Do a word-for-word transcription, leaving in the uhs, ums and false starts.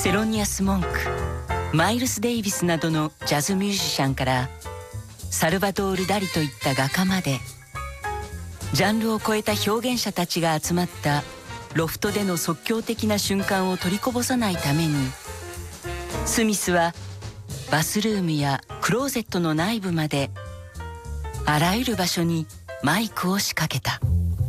セロニアス・モンク、マイルス・デイビスなどのジャズミュージシャンからサルバドール・ダリといった画家まで、ジャンルを超えた表現者たちが集まったロフトでの即興的な瞬間を取りこぼさないために、スミスはバスルームやクローゼットの内部まであらゆる場所にマイクを仕掛けた。